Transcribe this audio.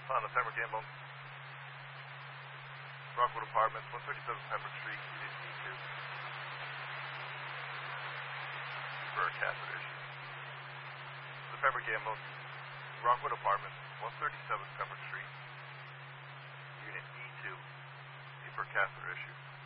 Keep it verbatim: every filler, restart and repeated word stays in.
On the Pembroke ambulance. Rockwood Apartments, one thirty-seven Pembroke Street, Unit E two. For a catheter issue. The Pembroke ambulance, Rockwood Apartments, one thirty-seven Pembroke Street, Unit E two. For a catheter issue.